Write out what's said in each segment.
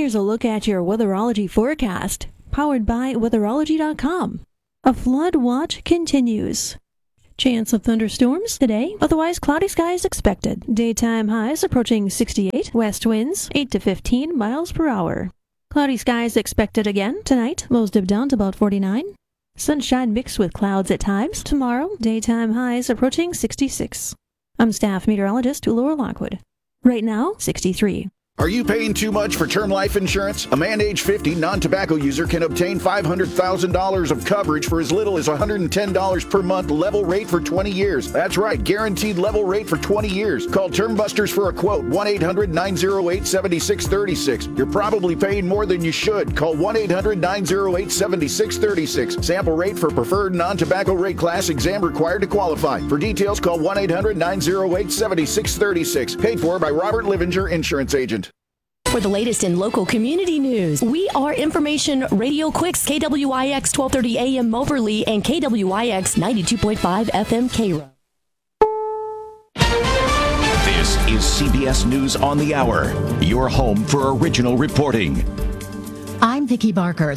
Here's a look at your weatherology forecast, powered by weatherology.com. A flood watch continues. Chance of thunderstorms today, otherwise cloudy skies expected. Daytime highs approaching 68, west winds 8 to 15 miles per hour. Cloudy skies expected again tonight, lows dip down to about 49. Sunshine mixed with clouds at times. Tomorrow, daytime highs approaching 66. I'm staff meteorologist Laura Lockwood. Right now, 63. Are you paying too much for term life insurance? A man age 50 non-tobacco user can obtain $500,000 of coverage for as little as $110 per month, level rate for 20 years. That's right, guaranteed level rate for 20 years. Call Term Busters for a quote, 1-800-908-7636. You're probably paying more than you should. Call 1-800-908-7636. Sample rate for preferred non-tobacco rate class, exam required to qualify. For details, call 1-800-908-7636. Paid for by Robert Livinger, Insurance Agent. For the latest in local community news, we are Information Radio Quicks, KWIX 1230 AM Moberly and KWIX 92.5 FM Cairo. This is CBS News on the Hour, your home for original reporting. I'm Vicki Barker.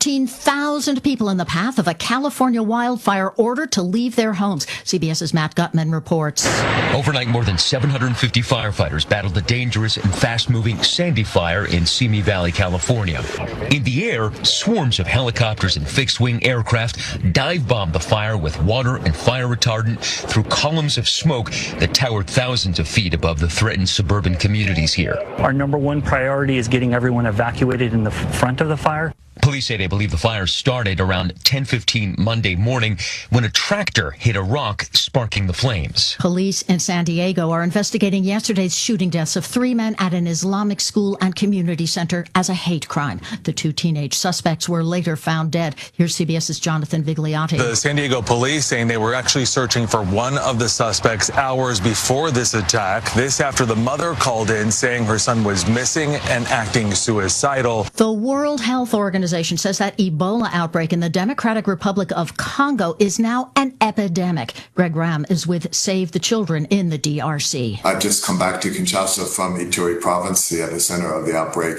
13,000 people in the path of a California wildfire ordered to leave their homes. CBS's Matt Gutman reports. Overnight, more than 750 firefighters battled the dangerous and fast-moving Sandy Fire in Simi Valley, California. In the air, swarms of helicopters and fixed-wing aircraft dive-bombed the fire with water and fire retardant through columns of smoke that towered thousands of feet above the threatened suburban communities here. Our number one priority is getting everyone evacuated in the front of the fire. Police say they believe the fire started around 10:15 Monday morning when a tractor hit a rock, sparking the flames. Police in San Diego are investigating yesterday's shooting deaths of 3 men at an Islamic school and community center as a hate crime. The 2 teenage suspects were later found dead. Here's CBS's Jonathan Vigliotti. The San Diego police saying they were actually searching for one of the suspects hours before this attack. This after the mother called in saying her son was missing and acting suicidal. The World Health Organization says that Ebola outbreak in the Democratic Republic of Congo is now an epidemic. Greg Ram is with Save the Children in the DRC. I've just come back to Kinshasa from Ituri province, the epicenter of the outbreak.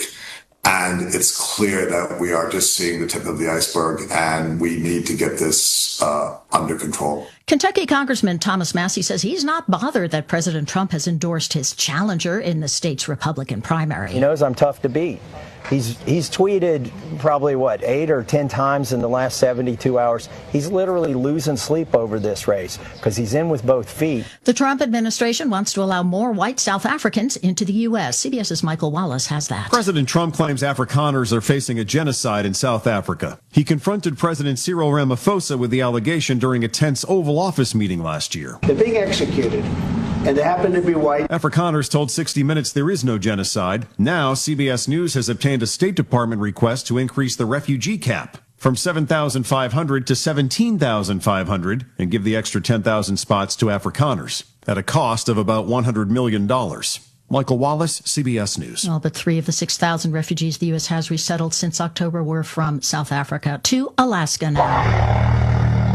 And it's clear that we are just seeing the tip of the iceberg, and we need to get this under control. Kentucky Congressman Thomas Massie says he's not bothered that President Trump has endorsed his challenger in the state's Republican primary. He knows I'm tough to beat. He's tweeted probably, 8 or 10 times in the last 72 hours. He's literally losing sleep over this race because he's in with both feet. The Trump administration wants to allow more white South Africans into the U.S. CBS's Michael Wallace has that. President Trump claims Afrikaners are facing a genocide in South Africa. He confronted President Cyril Ramaphosa with the allegation during a tense Oval Office meeting last year. They're being executed, and they happen to be white. Afrikaners told 60 Minutes there is no genocide. Now, CBS News has obtained a State Department request to increase the refugee cap from 7,500 to 17,500 and give the extra 10,000 spots to Afrikaners at a cost of about $100 million. Michael Wallace, CBS News. Well, but 3 of the 6,000 refugees the U.S. has resettled since October were from South Africa to Alaska now.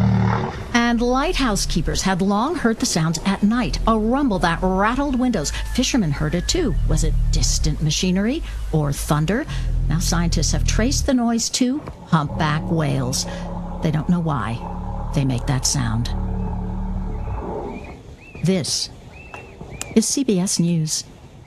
And lighthouse keepers had long heard the sounds at night, a rumble that rattled windows. Fishermen heard it too. Was it distant machinery or thunder? Now scientists have traced the noise to humpback whales. They don't know why they make that sound. This is CBS News.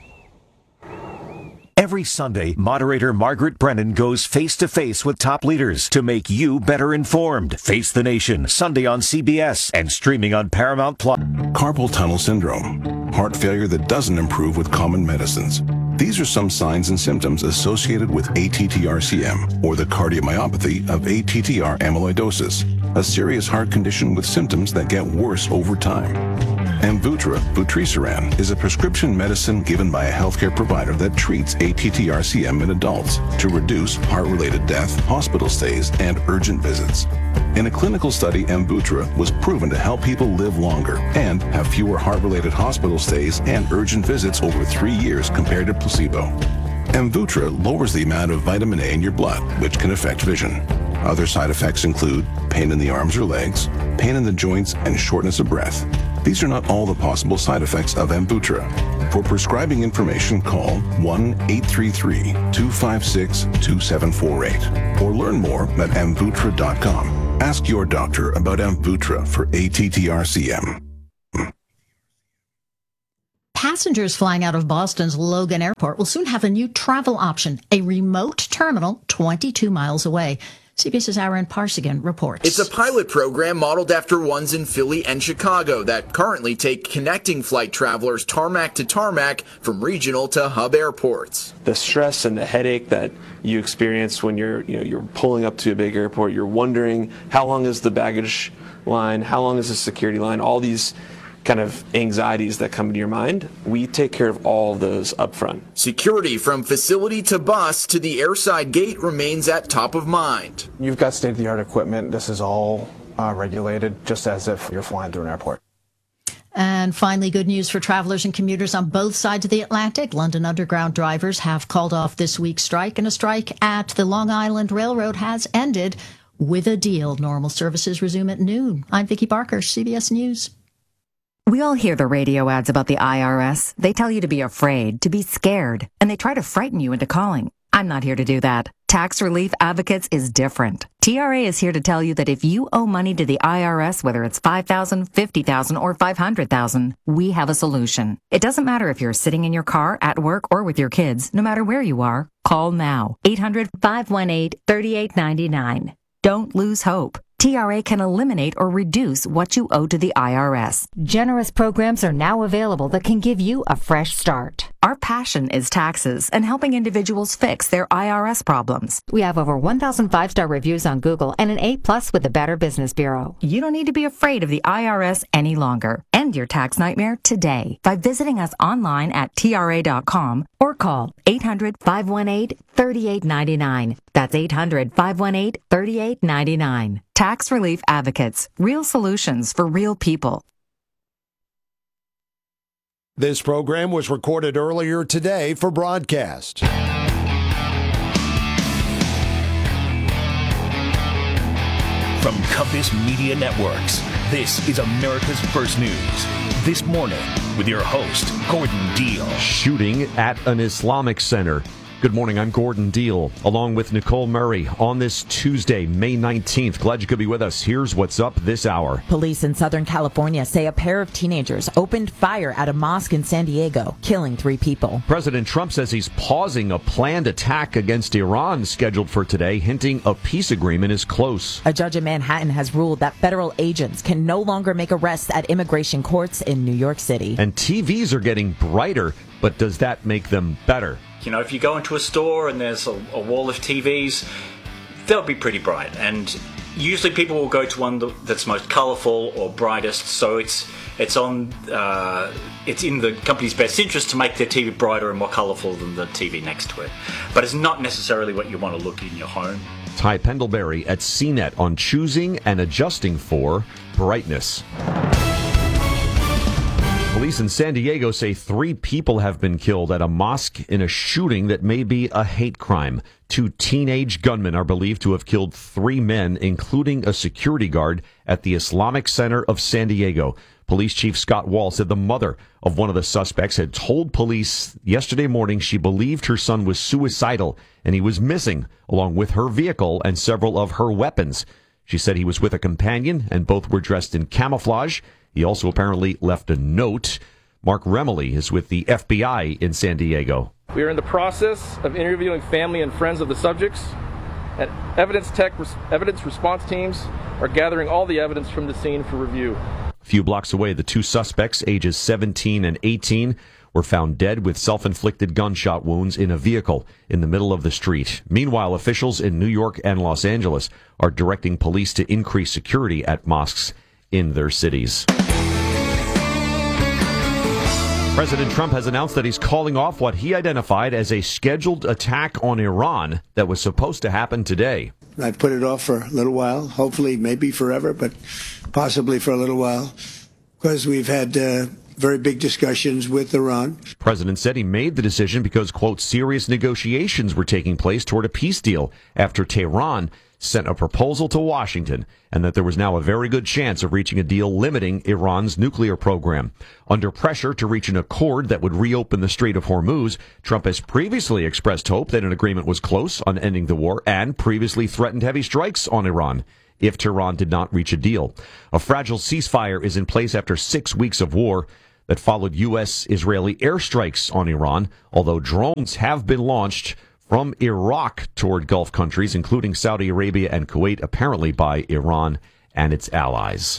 Every Sunday, moderator Margaret Brennan goes face-to-face with top leaders to make you better informed. Face the Nation, Sunday on CBS and streaming on Paramount+. Carpal tunnel syndrome, heart failure that doesn't improve with common medicines. These are some signs and symptoms associated with ATTR-CM, or the cardiomyopathy of ATTR amyloidosis, a serious heart condition with symptoms that get worse over time. Amvuttra, vutrisiran, is a prescription medicine given by a healthcare provider that treats ATTR-CM in adults to reduce heart-related death, hospital stays, and urgent visits. In a clinical study, Amvuttra was proven to help people live longer and have fewer heart-related hospital stays and urgent visits over 3 years compared to placebo. Amvuttra lowers the amount of vitamin A in your blood, which can affect vision. Other side effects include pain in the arms or legs, pain in the joints, and shortness of breath. These are not all the possible side effects of Amvuttra. For prescribing information, call 1-833-256-2748 or learn more at Amvuttra.com. Ask your doctor about Amvuttra for ATTR-CM. Passengers flying out of Boston's Logan Airport will soon have a new travel option, a remote terminal 22 miles away. CBS's Aaron Parsigan reports. It's a pilot program modeled after ones in Philly and Chicago that currently take connecting flight travelers tarmac to tarmac from regional to hub airports. The stress and the headache that you experience when you're pulling up to a big airport, you're wondering how long is the baggage line, how long is the security line, all these kind of anxieties that come into your mind, we take care of all of those up front. Security from facility to bus to the airside gate remains at top of mind. You've got state-of-the-art equipment. This is all regulated, just as if you're flying through an airport. And finally, good news for travelers and commuters on both sides of the Atlantic. London Underground drivers have called off this week's strike, and a strike at the Long Island Railroad has ended with a deal. Normal services resume at noon. I'm Vicki Barker, CBS News. We all hear the radio ads about the IRS. They tell you to be afraid, to be scared, and they try to frighten you into calling. I'm not here to do that. Tax Relief Advocates is different. TRA is here to tell you that if you owe money to the IRS, whether it's $5,000, $50,000, or $500,000, we have a solution. It doesn't matter if you're sitting in your car, at work, or with your kids. No matter where you are, call now. 800-518-3899. Don't lose hope. TRA can eliminate or reduce what you owe to the IRS. Generous programs are now available that can give you a fresh start. Our passion is taxes and helping individuals fix their IRS problems. We have over 1,000 5-star reviews on Google and an A+ with the Better Business Bureau. You don't need to be afraid of the IRS any longer. End your tax nightmare today by visiting us online at TRA.com or call 800-518-3899. That's 800-518-3899. Tax Relief Advocates. Real solutions for real people. This program was recorded earlier today for broadcast. From Compass Media Networks, this is America's First News. This morning with your host, Gordon Deal. Shooting at an Islamic center. Good morning, I'm Gordon Deal, along with Nicole Murray on this Tuesday, May 19th. Glad you could be with us. Here's what's up this hour. Police in Southern California say a pair of teenagers opened fire at a mosque in San Diego, killing 3 people. President Trump says he's pausing a planned attack against Iran scheduled for today, hinting a peace agreement is close. A judge in Manhattan has ruled that federal agents can no longer make arrests at immigration courts in New York City. And TVs are getting brighter, but does that make them better? You know, if you go into a store and there's a wall of TVs, they'll be pretty bright. And usually people will go to one that's most colourful or brightest. So it's in the company's best interest to make their TV brighter and more colourful than the TV next to it. But it's not necessarily what you want to look in your home. Ty Pendlebury at CNET on choosing and adjusting for brightness. Police in San Diego say 3 people have been killed at a mosque in a shooting that may be a hate crime. 2 teenage gunmen are believed to have killed 3 men, including a security guard at the Islamic Center of San Diego. Police Chief Scott Wall said the mother of one of the suspects had told police yesterday morning she believed her son was suicidal and he was missing, along with her vehicle and several of her weapons. She said he was with a companion and both were dressed in camouflage. He also apparently left a note. Mark Remley is with the FBI in San Diego. We are in the process of interviewing family and friends of the subjects, and evidence response teams are gathering all the evidence from the scene for review. A few blocks away, the 2 suspects, ages 17 and 18, were found dead with self-inflicted gunshot wounds in a vehicle in the middle of the street. Meanwhile, officials in New York and Los Angeles are directing police to increase security at mosques in their cities. President Trump has announced that he's calling off what he identified as a scheduled attack on Iran that was supposed to happen today. I put it off for a little while, hopefully maybe forever, but possibly for a little while, because we've had very big discussions with Iran. The president said he made the decision because, quote, serious negotiations were taking place toward a peace deal after Tehran sent a proposal to Washington and that there was now a very good chance of reaching a deal limiting Iran's nuclear program. Under pressure to reach an accord that would reopen the Strait of Hormuz, Trump has previously expressed hope that an agreement was close on ending the war and previously threatened heavy strikes on Iran if Tehran did not reach a deal. A fragile ceasefire is in place after 6 weeks of war that followed U.S.-Israeli airstrikes on Iran, although drones have been launched from Iraq toward Gulf countries, including Saudi Arabia and Kuwait, apparently by Iran and its allies.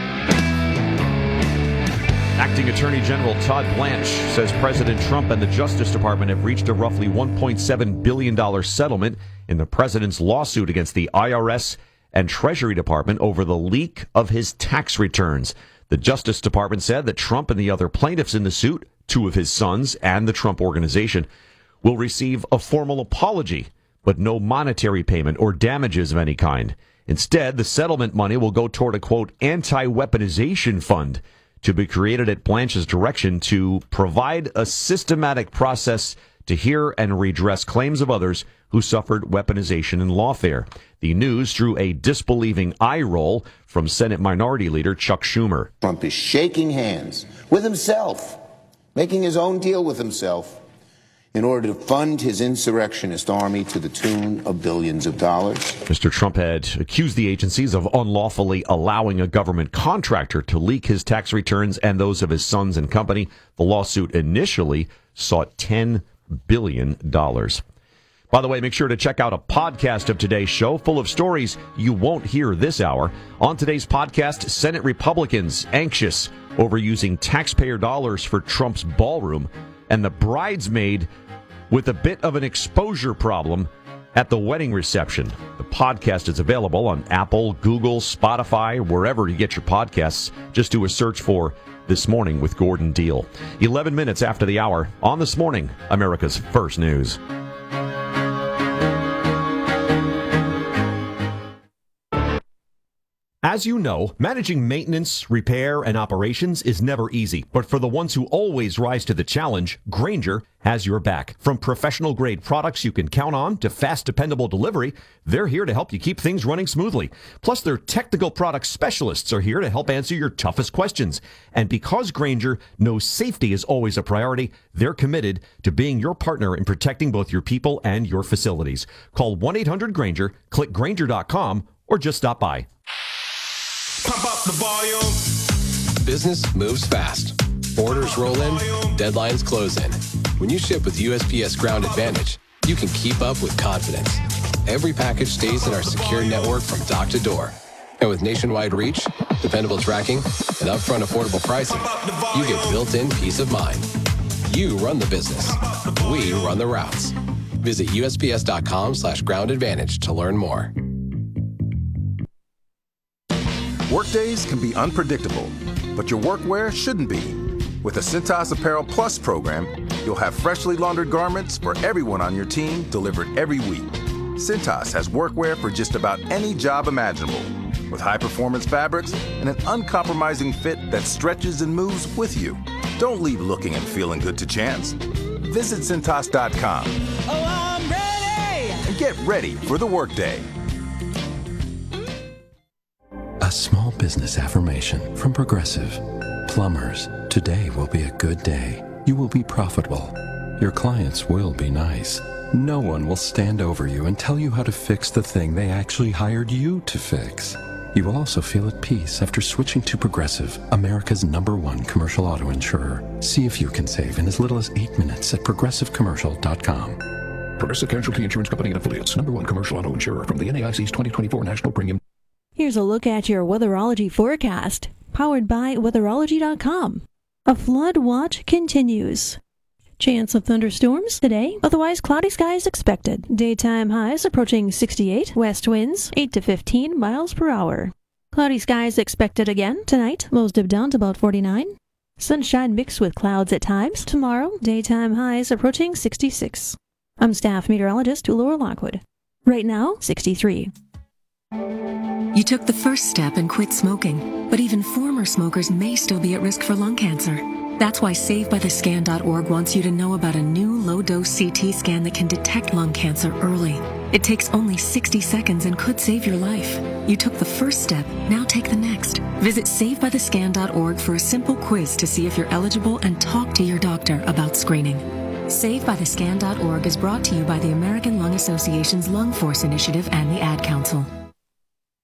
Acting Attorney General Todd Blanche says President Trump and the Justice Department have reached a roughly $1.7 billion settlement in the president's lawsuit against the IRS and Treasury Department over the leak of his tax returns. The Justice Department said that Trump and the other plaintiffs in the suit, 2 of his sons and the Trump Organization, will receive a formal apology, but no monetary payment or damages of any kind. Instead, the settlement money will go toward a, quote, anti-weaponization fund to be created at Blanche's direction to provide a systematic process to hear and redress claims of others who suffered weaponization in lawfare. The news drew a disbelieving eye roll from Senate Minority Leader Chuck Schumer. Trump is shaking hands with himself, making his own deal with himself in order to fund his insurrectionist army to the tune of billions of dollars. Mr. Trump had accused the agencies of unlawfully allowing a government contractor to leak his tax returns and those of his sons and company. The lawsuit initially sought $10 billion. By the way, make sure to check out a podcast of today's show full of stories you won't hear this hour. On today's podcast, Senate Republicans anxious over using taxpayer dollars for Trump's ballroom, and the bridesmaid with a bit of an exposure problem at the wedding reception. The podcast is available on Apple, Google, Spotify, wherever you get your podcasts. Just do a search for This Morning with Gordon Deal. 11 minutes after the hour on This Morning, America's First News. As you know, managing maintenance, repair, and operations is never easy. But for the ones who always rise to the challenge, Grainger has your back. From professional-grade products you can count on to fast, dependable delivery, they're here to help you keep things running smoothly. Plus, their technical product specialists are here to help answer your toughest questions. And because Grainger knows safety is always a priority, they're committed to being your partner in protecting both your people and your facilities. Call 1-800-GRAINGER, click Grainger.com, or just stop by. Pump up the volume. Business moves fast. Orders roll in, deadlines close in. When you ship with USPS Ground Advantage, you can keep up with confidence. Every package stays in our secure network from dock to door. And with nationwide reach, dependable tracking, and upfront affordable pricing, you get built-in peace of mind. You run the business. We run the routes. Visit USPS.com/Ground Advantage to learn more. Workdays can be unpredictable, but your workwear shouldn't be. With the Cintas Apparel Plus program, you'll have freshly laundered garments for everyone on your team delivered every week. Cintas has workwear for just about any job imaginable, with high-performance fabrics and an uncompromising fit that stretches and moves with you. Don't leave looking and feeling good to chance. Visit Cintas.com. Oh, I'm ready! And get ready for the workday. A small business affirmation from Progressive. Plumbers, today will be a good day. You will be profitable. Your clients will be nice. No one will stand over you and tell you how to fix the thing they actually hired you to fix. You will also feel at peace after switching to Progressive, America's #1 commercial auto insurer. See if you can save in as little as 8 minutes at progressivecommercial.com. Progressive Casualty Insurance Company and Affiliates, #1 commercial auto insurer from the NAIC's 2024 National Premium. Here's a look at your weatherology forecast, powered by weatherology.com. A flood watch continues. Chance of thunderstorms today, otherwise cloudy skies expected. Daytime highs approaching 68, west winds 8 to 15 miles per hour. Cloudy skies expected again tonight, lows dip down to about 49. Sunshine mixed with clouds at times. Tomorrow, daytime highs approaching 66. I'm staff meteorologist Laura Lockwood. Right now, 63. You took the first step and quit smoking, but even former smokers may still be at risk for lung cancer. That's why SaveByTheScan.org wants you to know about a new low-dose CT scan that can detect lung cancer early. It takes only 60 seconds and could save your life. You took the first step, now take the next. Visit SaveByTheScan.org for a simple quiz to see if you're eligible and talk to your doctor about screening. SaveByTheScan.org is brought to you by the American Lung Association's Lung Force Initiative and the Ad Council.